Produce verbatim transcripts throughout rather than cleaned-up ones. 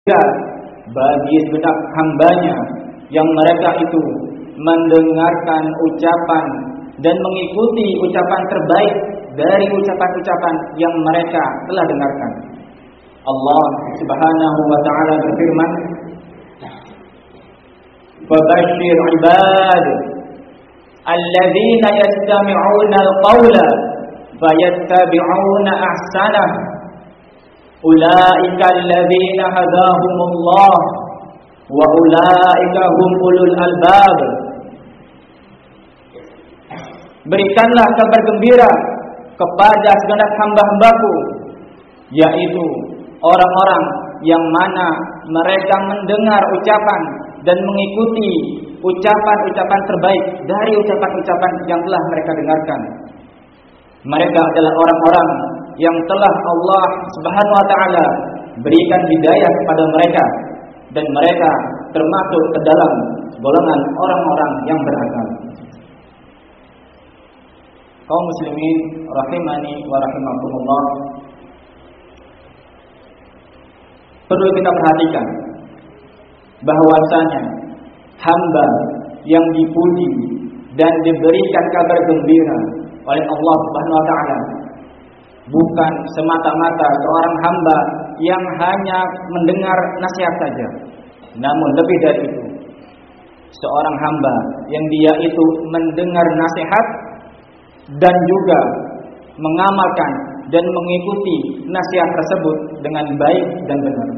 bagi segenap hambanya yang mereka itu mendengarkan ucapan dan mengikuti ucapan terbaik dari ucapan-ucapan yang mereka telah dengarkan. Allah Subhanahu wa taala berfirman, "Fabashshir 'ibad alladzina yastami'una al-qawla fayattabi'una ahsanah. Ulaika alladzina hadahumullah wa ulaika hum ulul albab." Berikanlah kabar gembira kepada segenap hamba-hambaku, yaitu orang-orang yang mana mereka mendengar ucapan dan mengikuti ucapan-ucapan terbaik dari ucapan-ucapan yang telah mereka dengarkan. Mereka adalah orang-orang yang telah Allah Subhanahu wa taala berikan hidayah kepada mereka, dan mereka termasuk ke dalam golongan orang-orang yang beragama. Kaum muslimin rahimani wa rahimakumullah, perlu kita perhatikan bahwasanya hamba yang dipuji dan diberikan kabar gembira oleh Allah Subhanahu wa taala bukan semata-mata seorang hamba yang hanya mendengar nasihat saja, namun lebih dari itu, seorang hamba yang dia itu mendengar nasihat dan juga mengamalkan dan mengikuti nasihat tersebut dengan baik dan benar.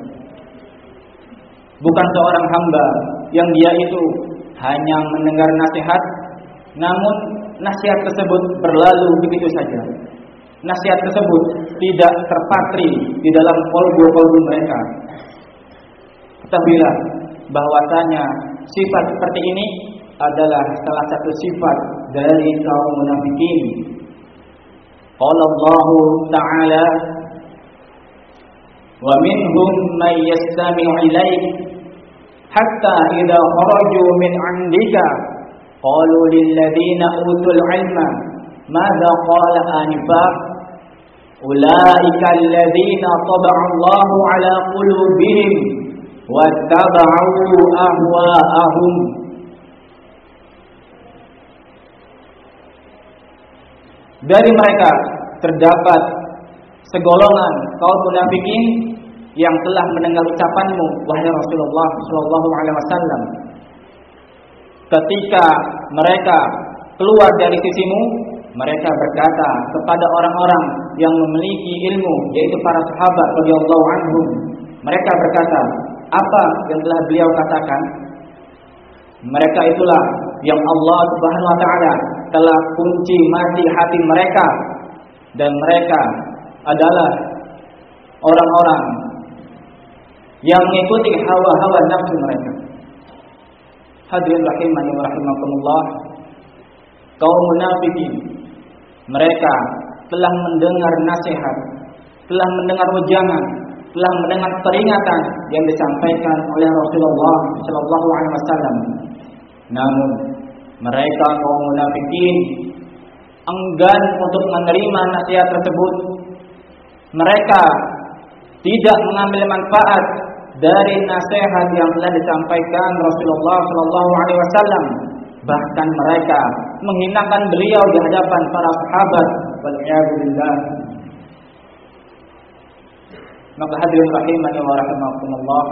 Bukan seorang hamba yang dia itu hanya mendengar nasihat, namun nasihat tersebut berlalu begitu saja. Nasihat tersebut tidak terpatri di dalam kolbu-kolbu mereka. Ketahuilah bahwasanya sifat seperti ini adalah salah satu sifat dari kaum munafikin. Qala Allah Ta'ala, "Wa minhum may yastami'u ilaik hatta idza kharaju min 'indika qalu lil ladzina utul 'ilma madza qala anifa ulaika alladzina taba'a Allahu 'ala qulubihim wattaba'u ahwa'ahum." Dari mereka terdapat segolongan kaum munafikin yang telah mendengar ucapanmu, wahai Rasulullah Shallallahu Alaihi Wasallam. Ketika mereka keluar dari sisimu, mereka berkata kepada orang-orang yang memiliki ilmu, yaitu para sahabat radhiyallahu anhum. Mereka berkata, apa yang telah beliau katakan? Mereka itulah yang Allah Subhanahu wa taala telah kunci mati hati mereka, dan mereka adalah orang-orang yang mengikuti hawa-hawa nafsu mereka. Hadirin rahimani wa rahimakumullah, kaum munafikin mereka telah mendengar nasihat, telah mendengar ujangan, telah mendengar peringatan yang disampaikan oleh Rasulullah Shallallahu Alaihi Wasallam. Namun mereka kaum munafikin enggan untuk menerima nasihat tersebut. Mereka tidak mengambil manfaat dari nasihat yang telah disampaikan Rasulullah Shallallahu Alaihi Wasallam. Bahkan mereka menghinakan beliau di hadapan para sahabat. Wal'iyadzubillah. Maka hadirin rahimani wa rahimakumullah,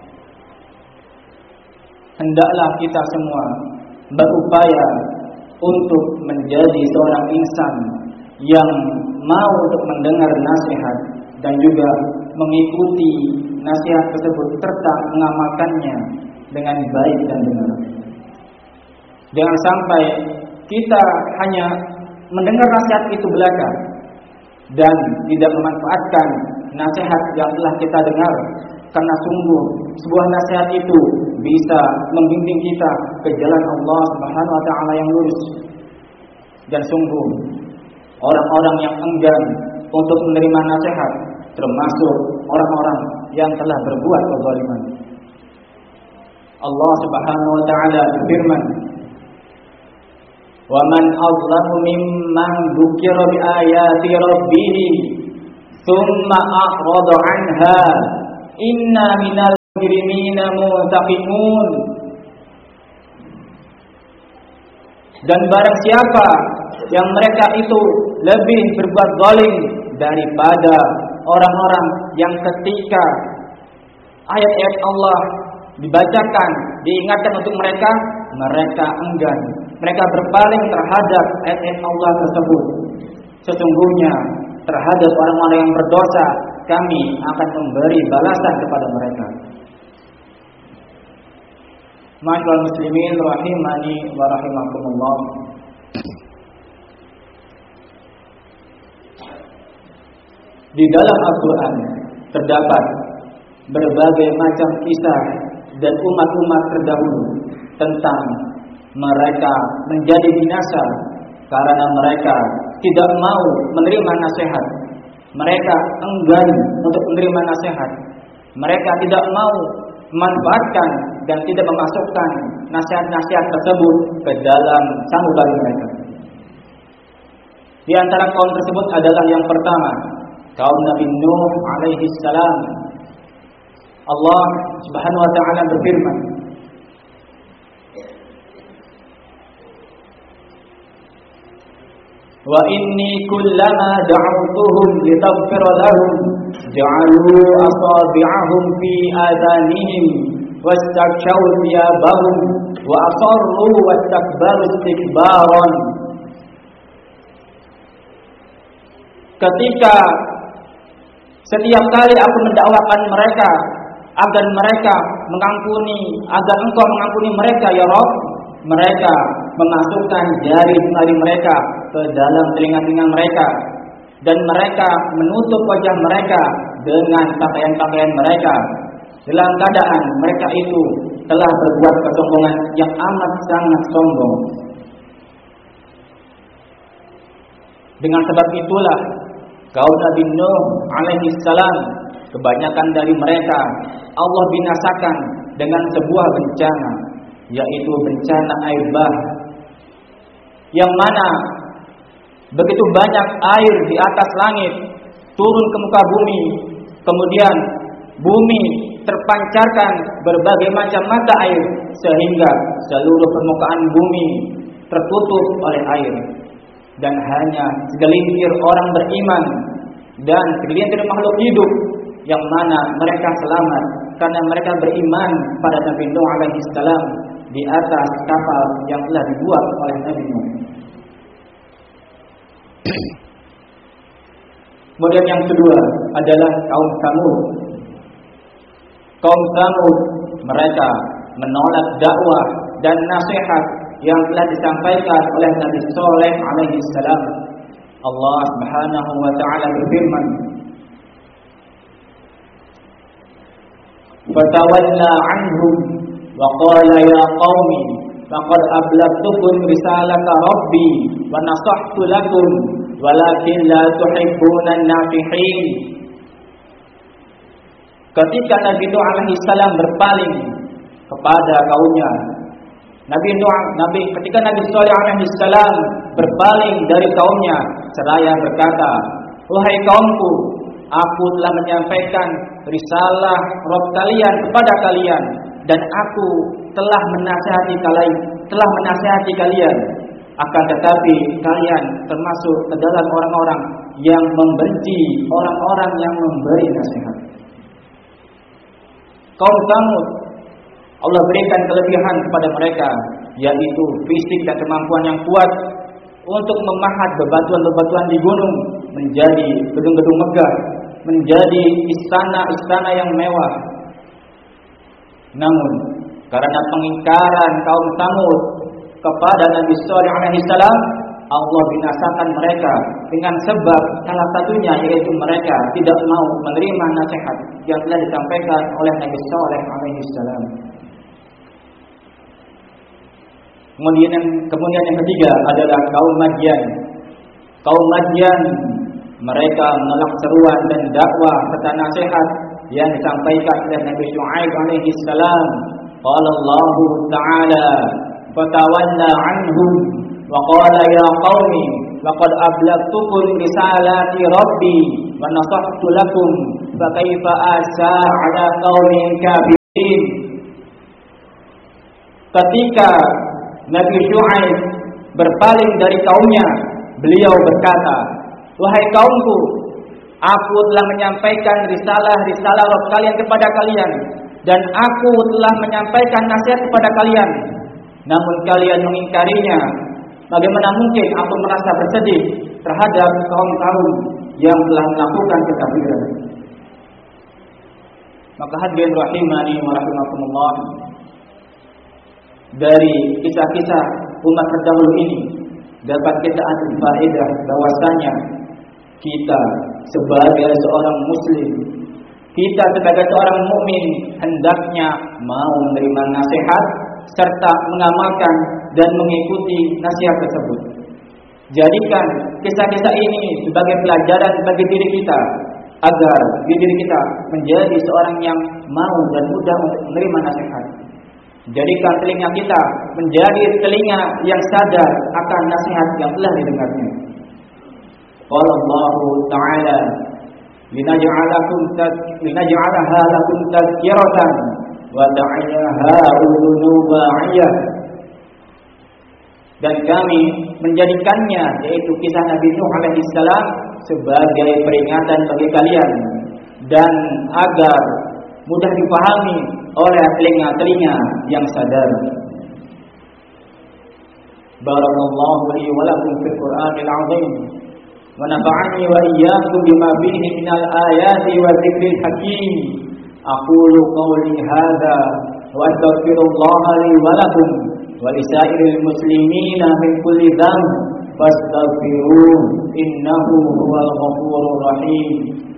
hendaklah kita semua berupaya untuk menjadi seorang insan yang mau untuk mendengar nasihat dan juga mengikuti nasihat tersebut serta mengamalkannya dengan baik dan benar. Jangan sampai kita hanya mendengar nasihat itu belaka dan tidak memanfaatkan nasihat yang telah kita dengar, karena sungguh sebuah nasihat itu bisa membimbing kita ke jalan Allah Subhanahu wa taala yang lurus. Dan sungguh orang-orang yang enggan untuk menerima nasihat termasuk orang-orang yang telah berbuat kezaliman. Allah Subhanahu wa taala berfirman, "Wa man azlamu mimman dzukira bi ayati rabbih tsumma a'rada 'anha inna minal mujrimina muntaqimun. Dan barang siapa yang mereka itu lebih berbuat zalim daripada orang-orang yang ketika ayat-ayat Allah dibacakan, diingatkan untuk mereka, mereka enggan, mereka berpaling terhadap ayat-ayat Allah tersebut. Sesungguhnya terhadap orang-orang yang berdosa, kami akan memberi balasan kepada mereka. Ma'asyiral muslimin rahimani wa rahimakumullah. Di dalam Al-Quran terdapat berbagai macam kisah dan umat-umat terdahulu tentang mereka menjadi binasa karena mereka tidak mau menerima nasihat. Mereka enggan untuk menerima nasihat. Mereka tidak mau memanfaatkan dan tidak memasukkan nasihat-nasihat tersebut ke dalam sambutan mereka. Di antara kaum tersebut adalah yang pertama, kaum Nabi Nuh alaihi salam. Allah Subhanahu wa taala berfirman, wa inni kullama da'awtuhum litaghfira lahum ja'alu asabi'ahum fi adhanihim wastaghshaw thiyabahum wa asarru wastakbaru istikbaran. Ketika setiap kali aku mendakwakan mereka agar mereka mengampuni, agar engkau mengampuni mereka ya Rabb, mereka memasukkan jari-jari mereka ke dalam telinga-telinga mereka, dan mereka menutup wajah mereka dengan pakaian-pakaian mereka, dalam keadaan mereka itu telah berbuat kesombongan yang amat sangat sombong. Dengan sebab itulah kaum Nabi Nuh alaihi salam, kebanyakan dari mereka Allah binasakan dengan sebuah bencana, yaitu bencana air bah, yang mana begitu banyak air di atas langit turun ke muka bumi, kemudian bumi terpancarkan berbagai macam mata air sehingga seluruh permukaan bumi tertutup oleh air, dan hanya segelintir orang beriman dan segelintir makhluk hidup yang mana mereka selamat karena mereka beriman pada Nabi Nuh alaihi salam di atas kapal yang telah dibuat oleh Nabi Nuh. Kemudian yang kedua adalah kaum Tsamud. Kaum Tsamud mereka menolak dakwah dan nasihat yang telah disampaikan oleh Nabi Saleh alaihi salam. Allah Subhanahu wa taala berfirman, "Fatawalla 'anhum wa qala ya qaumi laqad ablaghtukum risalata rabbi wa nasahtu lakum walakin la tuhibbuna an-nafihin." Ketika Nabi Nuh alaihi salam berpaling kepada kaumnya, Nabi Nuh, Nabi ketika Nabi Saleh alaihi salam berpaling dari kaumnya, seraya berkata, "Wahai kaumku, aku telah menyampaikan risalah Rabb kalian kepada kalian, dan aku telah menasihati kalian, telah menasihati kalian. Akan tetapi kalian termasuk ke dalam orang-orang yang membenci orang-orang yang memberi nasihat." Kaum Tsamud, Allah berikan kelebihan kepada mereka, yaitu fisik dan kemampuan yang kuat untuk memahat bebatuan-bebatuan di gunung menjadi gedung-gedung megah, menjadi istana-istana yang mewah. Namun karena pengingkaran kaum Tsamud kepada Nabi Saleh alaihi salam, Allah binasakan mereka dengan sebab salah satunya yaitu mereka tidak mau menerima nasihat yang telah disampaikan oleh Nabi Saleh alaihi salam. Kemudian yang, kemudian yang ketiga adalah kaum Madyan. Kaum Madyan mereka menolak seruan dan dakwah serta nasihat yang disampaikan oleh Nabi Syuaib alaihi salam. Qala Allah Ta'ala, "Fatawalla 'anhum wa qala ya qaumi laqad ablaghtukum risalati rabbi wa nasahtu lakum fa kaifa asa 'ala qaumin kafirin." Ketika Nabi Syuaib berpaling dari kaumnya, beliau berkata, "Wahai kaumku, aku telah menyampaikan risalah-risalah Rabb kalian kepada kalian, dan aku telah menyampaikan nasihat kepada kalian. Namun kalian mengingkarinya. Bagaimana mungkin aku merasa bersedih terhadap kaum-kaum yang telah melakukan kekafiran?" Maka hadirin rahimani wa rahimakumullah, dari kisah-kisah umat terdahulu ini dapat kita ambil faedah bahwasanya kita sebagai seorang muslim, kita sebagai seorang mukmin hendaknya mau menerima nasihat serta mengamalkan dan mengikuti nasihat tersebut. Jadikan kisah-kisah ini sebagai pelajaran bagi diri kita agar diri kita menjadi seorang yang mau dan mudah untuk menerima nasihat. Jadikan telinga kita menjadi telinga yang sadar akan nasihat yang telah didengarnya. Qala Allah Ta'ala, linaj'alakum linaj'alaha lakum tadhkiratan wa ta'iyaha udhunu wa'iyah. Dan kami menjadikannya, yaitu kisah Nabi Nuh alaihi salam, sebagai peringatan bagi kalian dan agar mudah dipahami oleh telinga-telinga yang sadar. Barakallahu li wa lakum fil Qur'anil 'azim wa nafa'ani wa iyyakum bima fihi minal ayati wa dzikril hakim. Aqulu qawli hadza wa astaghfirullaha li wa lakum wa lisairil muslimina min kulli dhanb fastaghfiruhu innahu huwal ghafurur rahim.